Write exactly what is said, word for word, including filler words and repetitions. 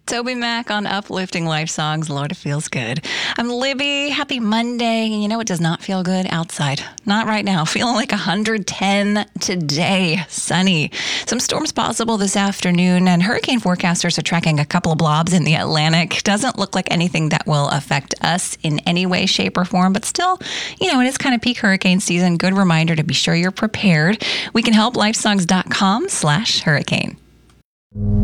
Toby Mac on Uplifting Life Songs. Lord, it feels good. I'm Libby. Happy Monday. And you know, it does not feel good outside. Not right now. Feeling like one hundred ten today. Sunny. Some storms possible this afternoon, and hurricane forecasters are tracking a couple of blobs in the Atlantic. Doesn't look like anything that will affect us in any way, shape, or form, but still, you know, it is kind of peak hurricane season. Good reminder to be sure you're prepared. We can help lifesongs.com slash hurricane.